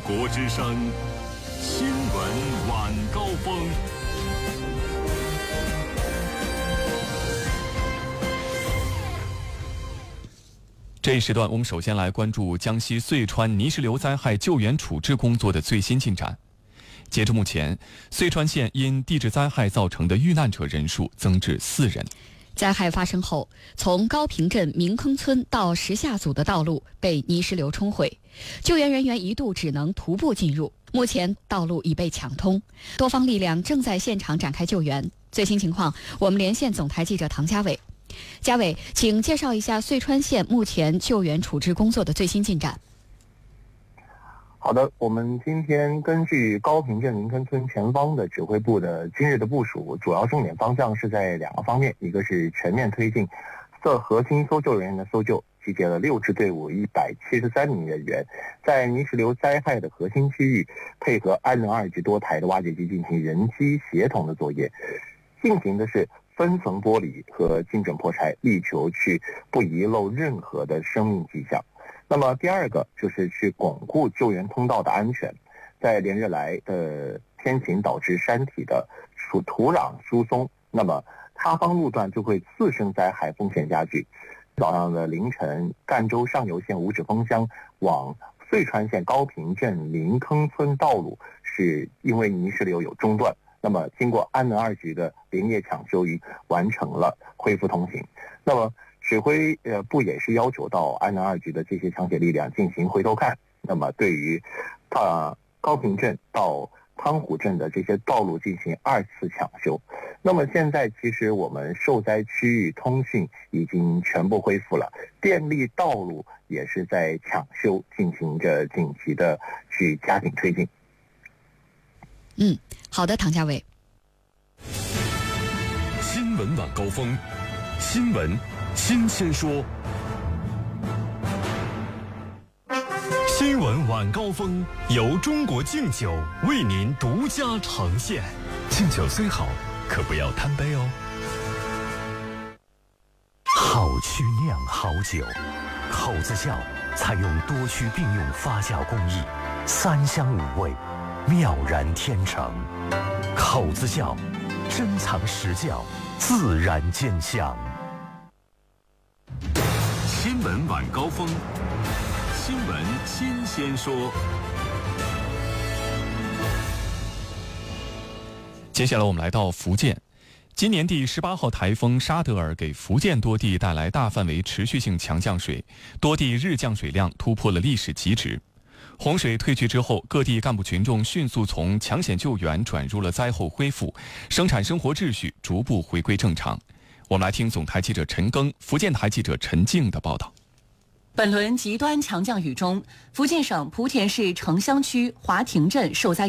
国之声新闻晚高峰。这一时段，我们首先来关注江西遂川泥石流灾害救援处置工作的最新进展。截至目前，遂川县因地质灾害造成的遇难者人数增至4人。 灾害发生后，从高坪镇明坑村到石下组的道路被泥石流冲毁，救援人员一度只能徒步进入。目前道路已被抢通，多方力量正在现场展开救援。最新情况，我们连线总台记者唐家伟。家伟，请介绍一下遂川县目前救援处置工作的最新进展。 好的，我们今天根据高坪镇明坑村前方的指挥部的今日的部署，主要重点方向是在2个方面，一个是全面推进核心搜救人员的搜救，集结了6支队伍173名人员，在泥石流灾害的核心区域，配合安能2局多台的挖掘机进行人机协同的作业，进行的是分层剥离和精准破拆，力求去不遗漏任何的生命迹象。那么第二个就是去巩固救援通道的安全，在连日来的天晴导致山体的土壤疏松，那么塌方路段就会次生灾害风险加剧。早上的凌晨，赣州上游县五指峰乡往遂川县高坪镇明坑村道路是因为泥石流有中断，那么经过安能2局的连夜抢修，已完成了恢复通行。那么指挥部也是要求到安能2局的这些抢险力量进行回头看，那么对于高坪镇到汤湖镇的这些道路进行2次抢修。那么现在其实我们受灾区域通讯已经全部恢复了，电力道路也是在抢修，进行着紧急的去加紧推进。 好的，唐家伟。 新闻晚高峰，新闻新鲜说。新闻晚高峰由中国敬酒为您独家呈现。敬酒虽好，可不要贪杯哦。 好曲酿好酒，口子窖采用多曲并用发酵工艺，3香5味，妙然天成。口子窖珍藏实窖，自然见香。 新闻晚高峰，新闻新鲜说。接下来我们来到福建。今年第18号台风沙德尔给福建多地带来大范围持续性强降水，多地日降水量突破了历史极值。洪水退去之后，各地干部群众迅速从抢险救援转入了灾后恢复，生产生活秩序逐步回归正常。我们来听总台记者陈庚、福建台记者陈静的报道。 本轮极端强降雨中，福建省莆田市城乡区华亭镇受灾